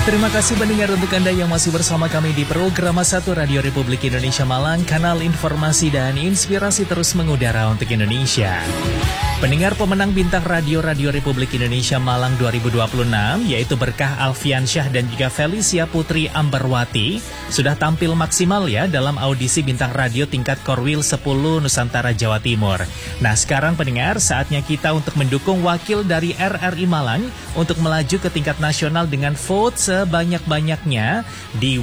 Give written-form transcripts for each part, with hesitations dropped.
Terima kasih pendengar untuk Anda yang masih bersama kami di program 1 Radio Republik Indonesia Malang, kanal informasi dan inspirasi terus mengudara untuk Indonesia. Pendengar, pemenang bintang Radio Republik Indonesia Malang 2026 yaitu Berkah Alfiansyah dan juga Felicia Putri Ambarwati sudah tampil maksimal ya dalam audisi bintang radio tingkat Korwil 10 Nusantara Jawa Timur. Nah, sekarang pendengar, saatnya kita untuk mendukung wakil dari RRI Malang untuk melaju ke tingkat nasional dengan vote sebanyak-banyaknya di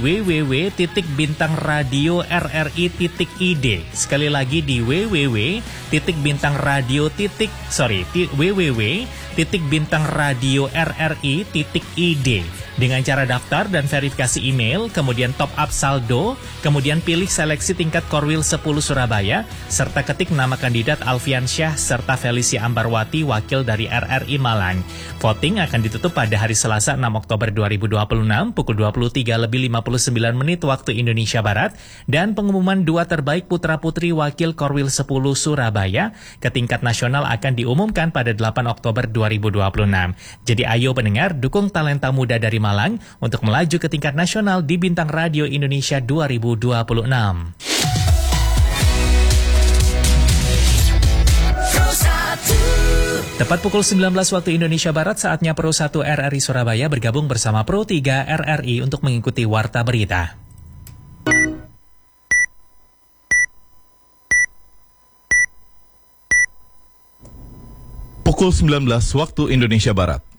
www.bintangradio.rri.id. Sekali lagi di www.bintangradio.rri.id. Dengan cara daftar dan verifikasi email, kemudian top up saldo, kemudian pilih seleksi tingkat Korwil 10 Surabaya, serta ketik nama kandidat Alfiansyah serta Felicia Ambarwati wakil dari RRI Malang. Voting akan ditutup pada hari Selasa 6 Oktober 2026 pukul 23:59 waktu Indonesia Barat, dan pengumuman 2 terbaik putra-putri wakil Korwil 10 Surabaya ke tingkat nasional akan diumumkan pada 8 Oktober 2026. Jadi ayo pendengar, dukung talenta muda dari Malang untuk melaju ke tingkat nasional di Bintang Radio Indonesia 2026. Tepat pukul 19 waktu Indonesia Barat, saatnya Pro 1 RRI Surabaya bergabung bersama Pro 3 RRI untuk mengikuti Warta Berita. Pukul 19 waktu Indonesia Barat.